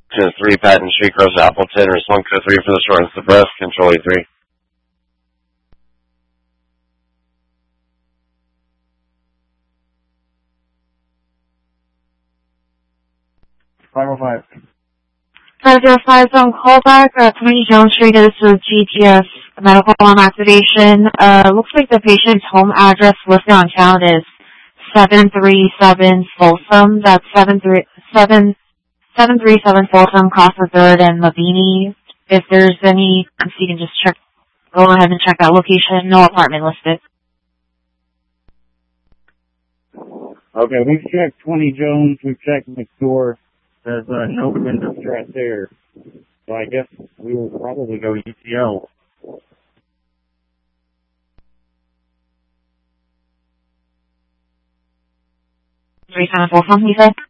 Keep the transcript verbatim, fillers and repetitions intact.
to three Patton Street, Gross Appleton, response code three for the shortness of breath, control E three. five oh five. five oh five, um, callback, uh, twenty Jones Street, this is G T S medical alarm activation. Uh, looks like the patient's home address listed on count is seven three seven Folsom. That's seven three seven seven three seven Folsom, across the third and Mabini. If there's any, if you can just check, go ahead and check that location. No apartment listed. Okay, we've checked twenty Jones, we've checked next door. There's uh, no window threat there. So I guess we will probably go E T L. three seven Folsom, you said?